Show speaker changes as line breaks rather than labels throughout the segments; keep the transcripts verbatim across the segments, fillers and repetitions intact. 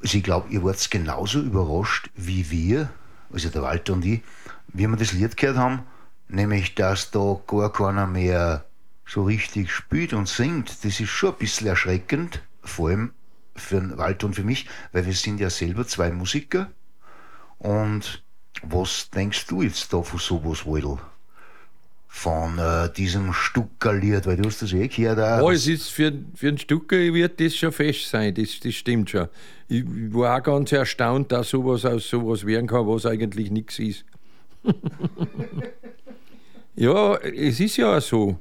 Also ich glaube, ihr wart genauso überrascht wie wir, also der Walter und ich, wie wir das Lied gehört haben, nämlich, dass da gar keiner mehr so richtig spielt und singt. Das ist schon ein bisschen erschreckend, vor allem für den Walter und für mich, weil wir sind ja selber zwei Musiker. Und was denkst du jetzt da von sowas, Waldl? Von äh, diesem Stuckerlied, weil du hast das eh gehört. Auch,
ja, es ist für, für einen Stucker wird das schon fest sein, das, das stimmt schon. Ich war auch ganz erstaunt, dass sowas aus sowas werden kann, was eigentlich nichts ist. Ja, es ist ja auch so.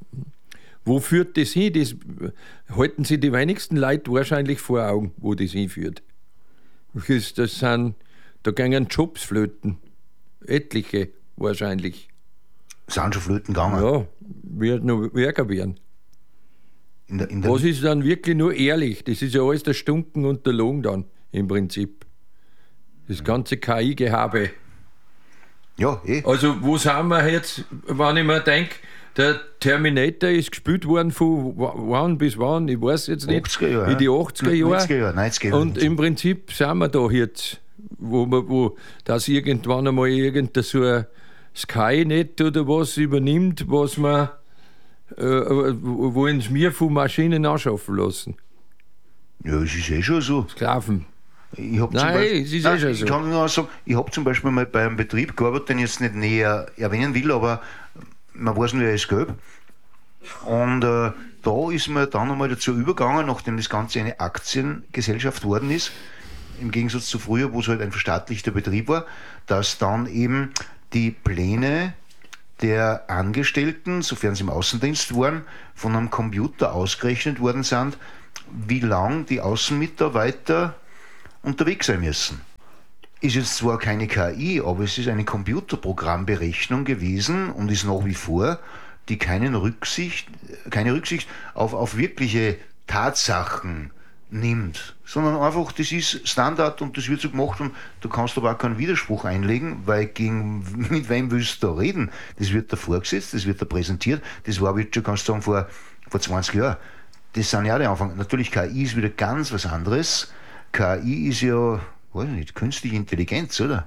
Wo führt das hin? Das halten sich die wenigsten Leute wahrscheinlich vor Augen, wo das hinführt. Das, das sind, da gehen Jobs flöten. Etliche wahrscheinlich.
Sind schon flöten gegangen?
Ja, wird noch Werker werden.
In der, in der
Was ist dann wirklich nur ehrlich? Das ist ja alles der Stunken und der Lohn dann im Prinzip. Das ganze K I-Gehabe.
Ja, eh.
Also wo sind wir jetzt, wenn ich mir denke, der Terminator ist gespielt worden von wann bis wann, ich weiß jetzt nicht,
achtziger Jahre,
in die achtziger Jahre.
neunziger Jahre, neunziger Jahre.
Und im Prinzip sind wir da jetzt, wo, wir, wo das irgendwann einmal irgendein so ein Skynet oder was übernimmt, was man, äh, wollen es mir von Maschinen anschaffen lassen.
Ja, es ist eh schon so.
Sklaven.
Ich hab
Nein,
Beispiel,
es ist
nein,
eh schon
ich
so.
kann nur sagen, ich habe zum Beispiel mal bei einem Betrieb gearbeitet, den ich jetzt nicht näher erwähnen will, aber man weiß nur, er ist gelb. Und äh, da ist man dann einmal dazu übergegangen, nachdem das Ganze eine Aktiengesellschaft worden ist, im Gegensatz zu früher, wo es halt ein verstaatlichter Betrieb war, dass dann eben die Pläne der Angestellten, sofern sie im Außendienst waren, von einem Computer ausgerechnet worden sind, wie lang die Außenmitarbeiter unterwegs sein müssen. Ist jetzt zwar keine K I, aber es ist eine Computerprogrammberechnung gewesen und ist nach wie vor, die keinen Rücksicht, keine Rücksicht auf, auf wirkliche Tatsachen nimmt, sondern einfach, das ist Standard und das wird so gemacht und du kannst aber auch keinen Widerspruch einlegen, weil gegen mit wem willst du da reden? Das wird da vorgesetzt, das wird da präsentiert, das war, wie du kannst sagen, vor, vor zwanzig Jahren. Das sind ja die Anfang. Natürlich, K I ist wieder ganz was anderes. K I ist ja, weiß ich nicht, künstliche Intelligenz, oder?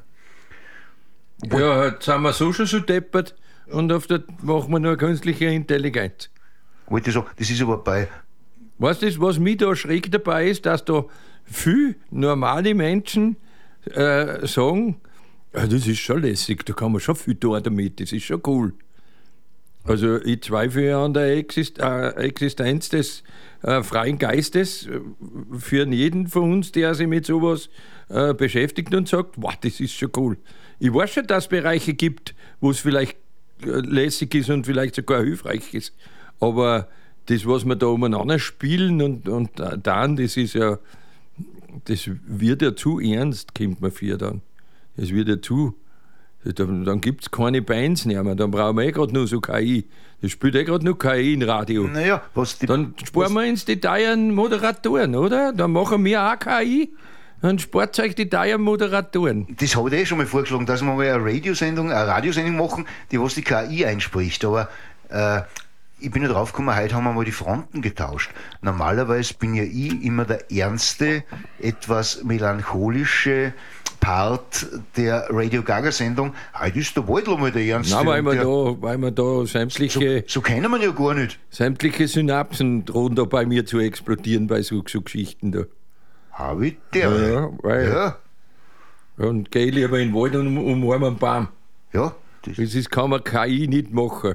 Ja, jetzt sind wir so schon so deppert und auf der machen wir nur künstliche Intelligenz.
Wollte ich sagen, das ist aber bei.
Weißt du, was mich da schräg dabei ist, dass da viele normale Menschen äh, sagen, ja, das ist schon lässig, da kann man schon viel tun damit, das ist schon cool. Also ich zweifle ja an der Exist äh, Existenz des äh, freien Geistes äh, für jeden von uns, der sich mit sowas äh, beschäftigt und sagt, wow, das ist schon cool. Ich weiß schon, dass es Bereiche gibt, wo es vielleicht äh, lässig ist und vielleicht sogar hilfreich ist. Aber das, was wir da umeinander spielen und, und dann, das ist ja, das wird ja zu ernst, kommt man vor dann. Das wird ja zu. Dann, dann gibt es keine Bands mehr, dann brauchen wir eh gerade nur so K I. Das spielt eh gerade nur K I im Radio.
Naja, was die,
dann sparen wir ins Detail an Moderatoren, oder? Dann machen wir auch K I, dann spart euch die teuren Moderatoren.
Das habe ich eh schon mal vorgeschlagen, dass wir mal eine Radiosendung, eine Radiosendung machen, die was die K I einspricht. Aber äh, ich bin ja drauf gekommen, heute haben wir mal die Fronten getauscht. Normalerweise bin ja ich immer der ernste, etwas melancholische Part der Radio Gaga-Sendung. Heute ist der Waldl mal der ernste.
Nein, weil wir,
der,
da, weil wir da sämtliche,
so, so kennen wir ja gar nicht.
sämtliche Synapsen drohen da bei mir zu explodieren bei so, so Geschichten da.
Habe ich der?
Ja, weil,
Ja.
Und gehe lieber in den Wald und umarme einen Baum.
Ja. Das,
Das ist, kann man K I nicht machen.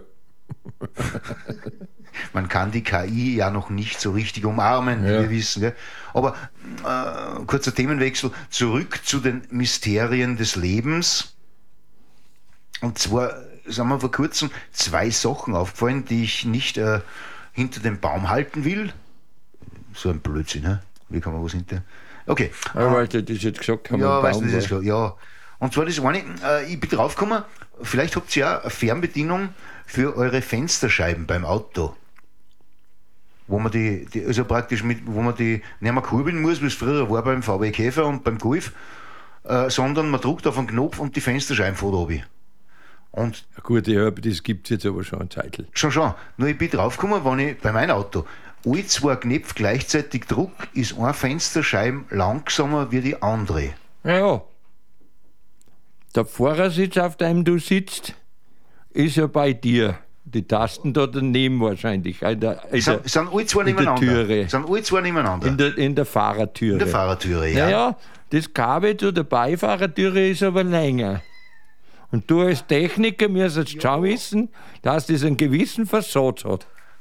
Man kann die K I ja noch nicht so richtig umarmen, wie
Ja.
wir wissen. Gell? Aber äh, kurzer Themenwechsel, zurück zu den Mysterien des Lebens. Und zwar sind mir vor kurzem zwei Sachen aufgefallen, die ich nicht äh, hinter dem Baum halten will. So ein Blödsinn, ne? Wie kann man was hinter... Okay.
Aber weil du das jetzt gesagt haben,
Ja,
ein
weißt du,
Baum
das ist
war.
klar. Ja. Und zwar das eine, äh, ich bin draufgekommen, vielleicht habt ihr ja eine Fernbedienung für eure Fensterscheiben beim Auto. Wo man die, die also praktisch mit, wo man die nicht mehr kurbeln muss, wie es früher war beim V W Käfer und beim Golf, äh, sondern man drückt auf einen Knopf und die Fensterscheiben fährt runter. Und
Ja, gut, ja, das gibt es jetzt aber schon eine Zeit.
schon, schon. Nur ich bin draufgekommen, wenn ich bei meinem Auto alle zwei Knöpfe gleichzeitig druck, ist eine Fensterscheibe langsamer wie die andere.
Ja. Der Fahrersitz, auf dem du sitzt, ist ja bei dir. Die Tasten da daneben wahrscheinlich. In der, in
Sind,
der,
sind alle zwei
in der
nebeneinander?
Türe.
Sind alle zwei nebeneinander?
in, der, in der Fahrertüre.
In der Fahrertüre, ja.
Naja, das Kabel zu der Beifahrertüre ist aber länger. Und du als Techniker musst ja. schon wissen, dass das einen gewissen Versatz hat.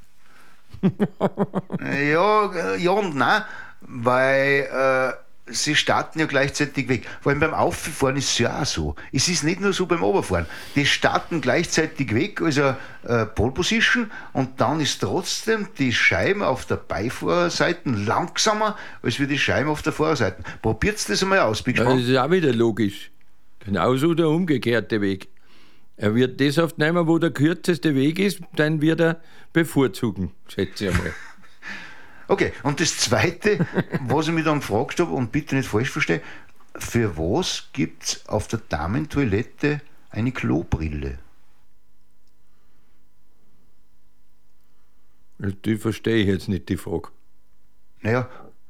ja, ja und nein, weil äh, sie starten ja gleichzeitig weg. Vor allem beim Auffahren ist es ja auch so. Es ist nicht nur so beim Oberfahren. Die starten gleichzeitig weg, also äh, Pole Position, und dann ist trotzdem die Scheibe auf der Beifahrerseite langsamer als wie die Scheibe auf der Fahrerseite. Probiert das einmal aus, bin
Ja, das
gespannt.
ist auch wieder logisch. Genauso der umgekehrte Weg. Er wird das oft nehmen, wo der kürzeste Weg ist, dann wird er bevorzugen, schätze ich einmal.
Okay, und das Zweite, was ich mich dann gefragt habe, und bitte nicht falsch verstehen, für was gibt es auf der Damentoilette eine Klobrille?
Die verstehe ich jetzt nicht, die Frage.
Naja,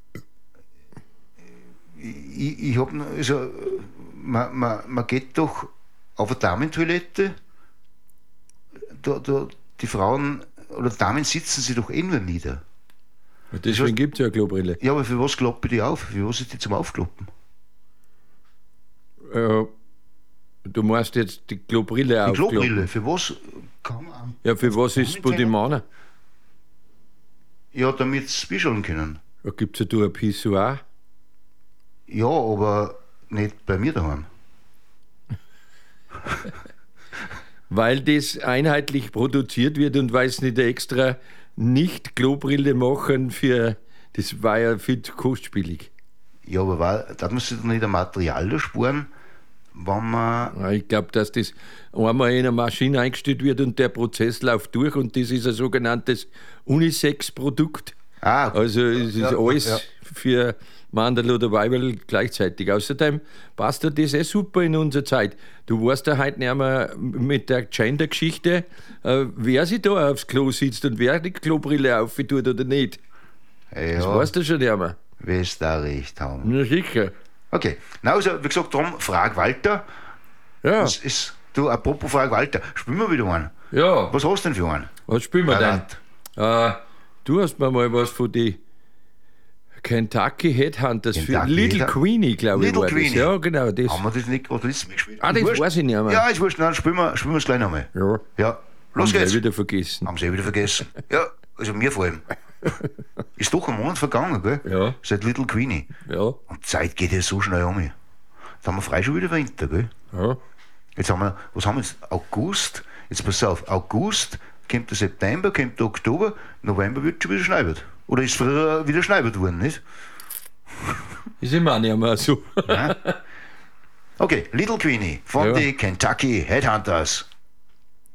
ich, ich habe, also, man, man, man geht doch auf eine Damentoilette, da, da, die Frauen oder Damen sitzen sich doch eh nur nieder.
Und deswegen gibt es ja eine Klobrille.
Ja, aber für was kloppe ich die auf? Für was ist die zum Aufkloppen?
Äh, du meinst jetzt die Klobrille
Die
aufkloppen?
Klobrille, für was kann man?
Ja, für was ist es bei den Männern?
Ja, damit sie bischeln können.
Da gibt es ja da ein Pissoir.
Ja, aber nicht bei mir daheim.
Weil das einheitlich produziert wird und weil es nicht extra nicht Klobrille machen für, das war ja viel zu kostspielig.
Ja, aber war, da muss sich doch nicht ein Material da sparen, wenn man.
Ja, ich glaube, dass das einmal in eine Maschine eingestellt wird und der Prozess läuft durch und das ist ein sogenanntes Unisex-Produkt.
Ah,
Also es ist
ja,
alles
ja.
für Mandel oder Weiberl gleichzeitig. Außerdem passt ja das eh super in unserer Zeit. Du weißt ja heute nicht mehr mit der Gender-Geschichte, äh, wer sich da aufs Klo sitzt und wer die Klobrille auftut oder nicht. Das
Ja,
weißt du schon nicht mehr.
wirst da recht haben.
Na sicher.
Okay, na also, wie gesagt, darum, frag Walter.
Ja,
Das ist, du, apropos frag Walter, spielen wir wieder einen.
ja.
Was hast du denn für einen?
Was spielen wir denn?
Parat.
Äh, du hast mir mal was von die Kentucky Headhunters für
Kentucky
Little
Headhunter-
Queenie, glaube ich.
Little
war
Queenie.
Das. Ja, genau. Das.
Haben wir das nicht gerade letztes Mal gespielt?
Ah, das
Wurscht.
weiß ich nicht mehr.
Ja, ist wurscht, dann spielen wir, spielen wir es gleich nochmal.
Ja.
Ja, los
Haben wir
geht's.
wieder vergessen.
Haben sie eh wieder vergessen. Ja, also mir vor allem. Ist doch ein Monat vergangen, gell?
Ja.
Seit Little Queenie.
Ja,
Und die Zeit geht ja so schnell um. Jetzt haben wir frei schon wieder Winter, gell?
ja.
Jetzt haben wir, was haben wir jetzt? August. Jetzt pass auf, August, kommt der September, kommt der Oktober, November wird schon wieder schneibert. Oder ist früher wieder schneibert worden, nicht?
Ist immer auch nicht mehr so.
Okay, Little Queenie von
Ja.
den Kentucky Headhunters.